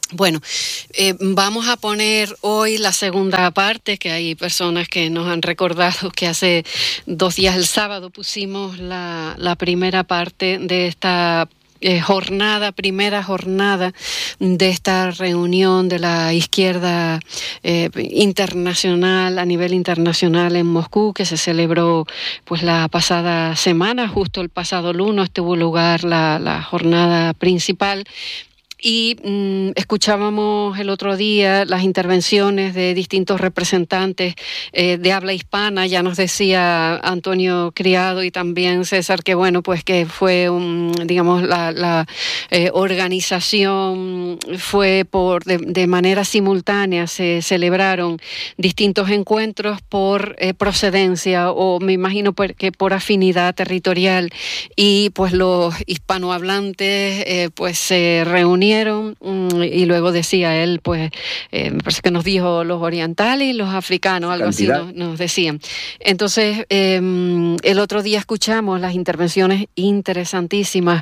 Bueno, vamos a poner hoy la segunda parte, que hay personas que nos han recordado que hace 2 días, el sábado, pusimos la primera parte de esta primera jornada de esta reunión de la izquierda internacional, a nivel internacional en Moscú, que se celebró pues la pasada semana, justo el pasado lunes tuvo lugar la jornada principal. Y escuchábamos el otro día las intervenciones de distintos representantes de habla hispana. Ya nos decía Antonio Criado y también César que bueno, pues que fue digamos la organización fue de manera simultánea, se celebraron distintos encuentros por procedencia, o me imagino que por afinidad territorial, y pues los hispanohablantes pues se reunieron. Y luego decía él, pues, me parece que nos dijo los orientales y los africanos, algo así nos decían. Entonces, el otro día escuchamos las intervenciones interesantísimas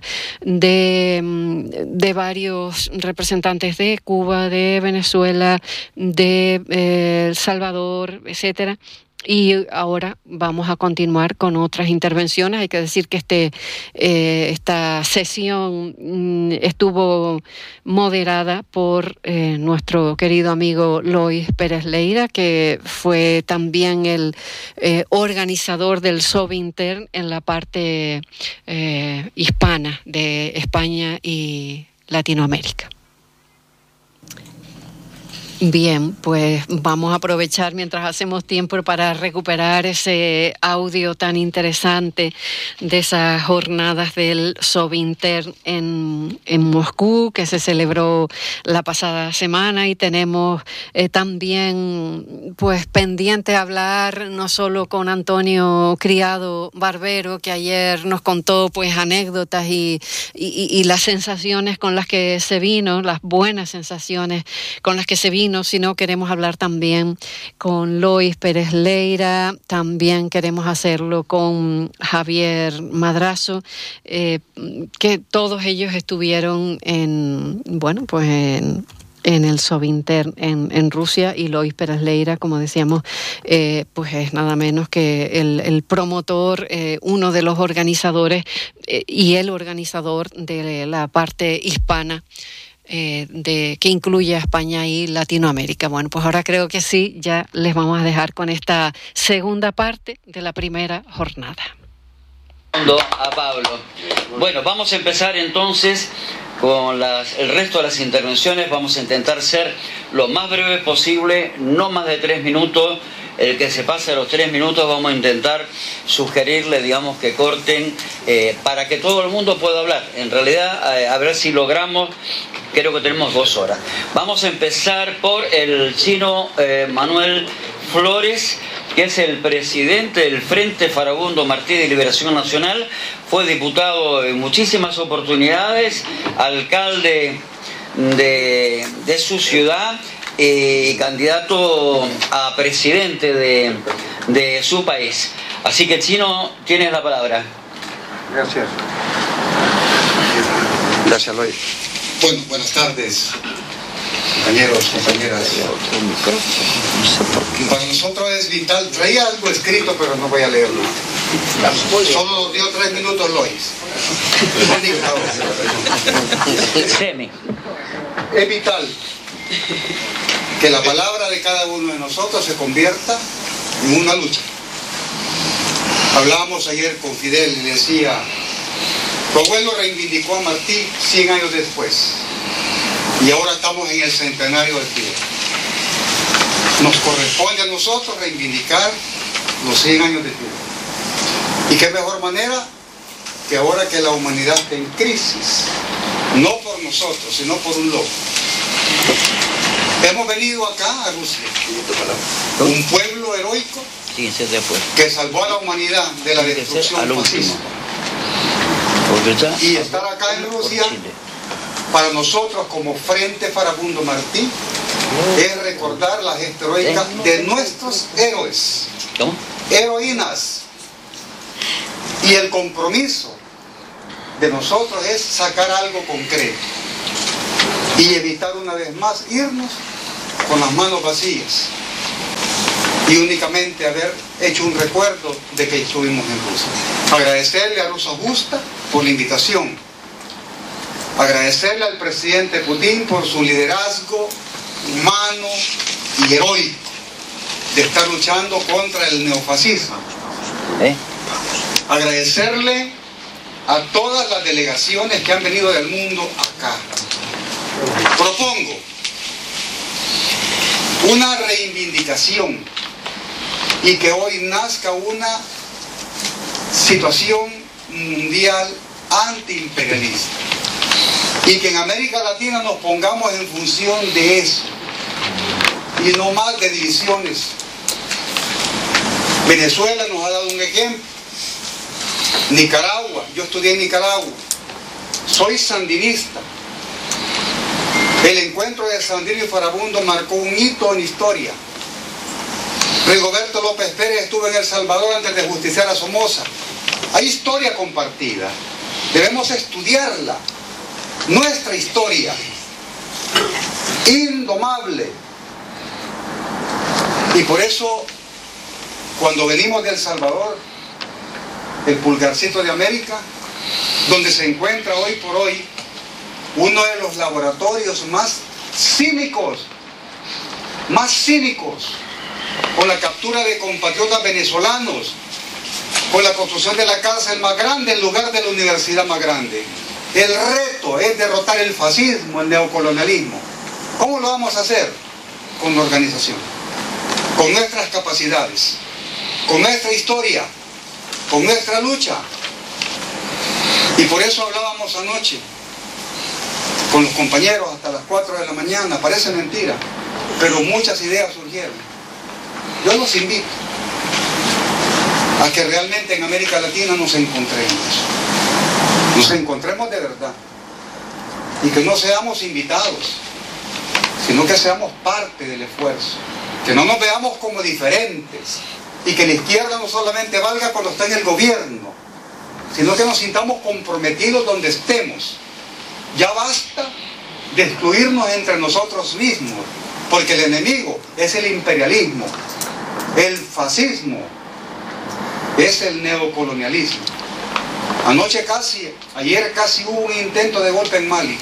de varios representantes de Cuba, de Venezuela, de El Salvador, etcétera. Y ahora vamos a continuar con otras intervenciones. Hay que decir que esta sesión estuvo moderada por nuestro querido amigo Lois Pérez Leira, que fue también el organizador del Sovinter en la parte hispana de España y Latinoamérica. Bien, pues vamos a aprovechar mientras hacemos tiempo para recuperar ese audio tan interesante de esas jornadas del Sovinter en Moscú, que se celebró la pasada semana, y tenemos también pues pendiente hablar no solo con Antonio Criado Barbero, que ayer nos contó pues anécdotas y las sensaciones con las que se vino, las buenas sensaciones con las que se vino, sino queremos hablar también con Lois Pérez Leira, también queremos hacerlo con Javier Madrazo, que todos ellos estuvieron en el Sovinter en Rusia, y Lois Pérez Leira, como decíamos, pues es nada menos que el promotor, uno de los organizadores y el organizador de la parte hispana, que incluye a España y Latinoamérica. Bueno, pues ahora creo que sí, ya les vamos a dejar con esta segunda parte de la primera jornada. A Pablo. Bueno, vamos a empezar entonces con el resto de las intervenciones. Vamos a intentar ser lo más breve posible, no más de 3 minutos. El que se pase a los 3 minutos vamos a intentar sugerirle, digamos, que corten para que todo el mundo pueda hablar. En realidad, a ver si logramos, creo que tenemos 2 horas. Vamos a empezar por el chino Manuel Flores, que es el presidente del Frente Farabundo Martí de Liberación Nacional. Fue diputado en muchísimas oportunidades, alcalde de su ciudad, candidato a presidente de su país. Así que, Chino, tienes la palabra. Gracias. Gracias, Lois. Bueno, buenas tardes, compañeros, compañeras. Para nosotros es vital. Traía algo escrito, pero no voy a leerlo. Solo dio 3 minutos, Lois. Es vital que la palabra de cada uno de nosotros se convierta en una lucha. Hablábamos ayer con Fidel y le decía: tu abuelo reivindicó a Martí 100 años después, y ahora estamos en el centenario de Fidel. Nos corresponde a nosotros reivindicar los 100 años de Fidel. ¿Y qué mejor manera que ahora que la humanidad está en crisis? No por nosotros, sino por un lobo. Hemos venido acá a Rusia, un pueblo heroico que salvó a la humanidad de la destrucción fascista. Y estar acá en Rusia, para nosotros como Frente Farabundo Martí, es recordar la gesta heroica de nuestros héroes, heroínas. Y el compromiso de nosotros es sacar algo concreto. y evitar una vez más irnos con las manos vacías y únicamente haber hecho un recuerdo de que estuvimos en Rusia. Agradecerle a Rosa Justa por la invitación, agradecerle al presidente Putin por su liderazgo humano y heroico de estar luchando contra el neofascismo. Agradecerle a todas las delegaciones que han venido del mundo acá. Propongo una reivindicación y que hoy nazca una situación mundial antiimperialista y que en América Latina nos pongamos en función de eso y no más de divisiones. Venezuela nos ha dado un ejemplo, Nicaragua, yo estudié en Nicaragua, soy sandinista. El encuentro de Sandino y Farabundo marcó un hito en historia. Rigoberto López Pérez estuvo en El Salvador antes de justiciar a Somoza. Hay historia compartida, debemos estudiarla, nuestra historia, indomable. Y por eso, cuando venimos de El Salvador, el pulgarcito de América, donde se encuentra hoy por hoy uno de los laboratorios más cínicos, con la captura de compatriotas venezolanos, con la construcción de la cárcel más grande en lugar de la universidad más grande. El reto es derrotar el fascismo, el neocolonialismo. ¿Cómo lo vamos a hacer? Con la organización, con nuestras capacidades, con nuestra historia, con nuestra lucha. Y por eso hablábamos anoche con los compañeros hasta las 4 de la mañana, parece mentira, pero muchas ideas surgieron. Yo los invito a que realmente en América Latina nos encontremos de verdad, y que no seamos invitados, sino que seamos parte del esfuerzo, que no nos veamos como diferentes, y que la izquierda no solamente valga cuando está en el gobierno, sino que nos sintamos comprometidos donde estemos. Ya basta de excluirnos entre nosotros mismos, porque el enemigo es el imperialismo, el fascismo, es el neocolonialismo. Ayer casi hubo un intento de golpe en Mali,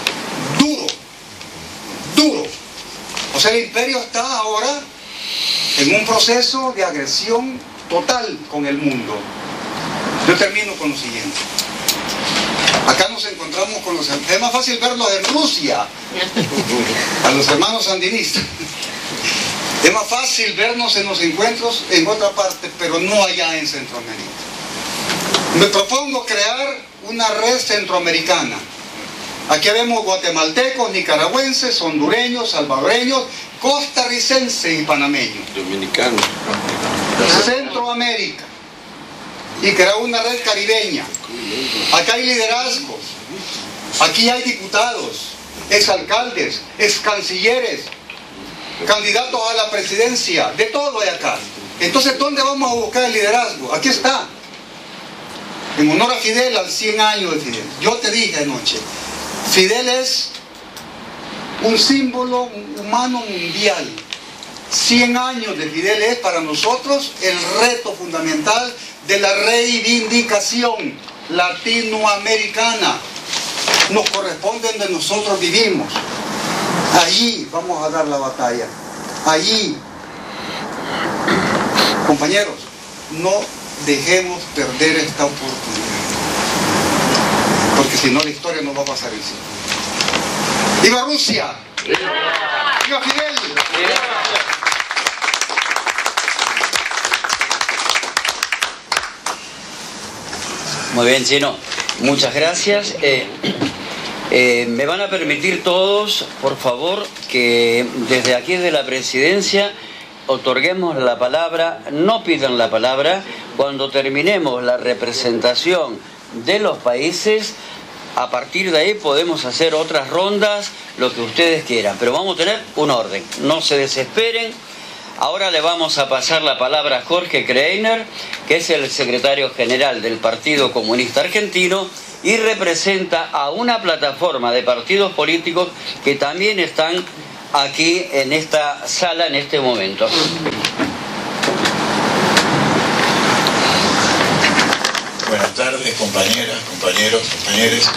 duro. O sea, el imperio está ahora en un proceso de agresión total con el mundo. Yo termino con lo siguiente. Acá nos encontramos con los... Es más fácil verlos en Rusia, a los hermanos sandinistas. Es más fácil vernos en los encuentros en otra parte, pero no allá en Centroamérica. Me propongo crear una red centroamericana. Aquí vemos guatemaltecos, nicaragüenses, hondureños, salvadoreños, costarricenses y panameños. Dominicanos. Centroamérica. Y crear una red caribeña. Acá hay liderazgos, aquí hay diputados, exalcaldes, excancilleres, candidatos a la presidencia, de todo hay acá. Entonces, ¿dónde vamos a buscar el liderazgo? Aquí está. En honor a Fidel, al 100 años de Fidel. Yo te dije anoche, Fidel es un símbolo humano mundial. 100 años de Fidel es para nosotros el reto fundamental de la reivindicación latinoamericana. Nos corresponde donde nosotros vivimos. Allí vamos a dar la batalla. Allí. Compañeros, no dejemos perder esta oportunidad, porque si no la historia nos va a pasar encima. ¡Viva Rusia! ¡Viva Fidel! Muy bien, Chino. Muchas gracias. Me van a permitir todos, por favor, que desde aquí de la presidencia otorguemos la palabra, no pidan la palabra, cuando terminemos la representación de los países. A partir de ahí podemos hacer otras rondas, lo que ustedes quieran, pero vamos a tener un orden, no se desesperen. Ahora le vamos a pasar la palabra a Jorge Kreiner, que es el secretario general del Partido Comunista Argentino, y representa a una plataforma de partidos políticos que también están aquí en esta sala en este momento. Buenas tardes, compañeras, compañeros, compañeres.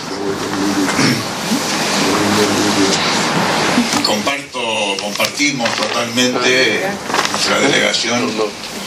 Compartimos totalmente nuestra delegación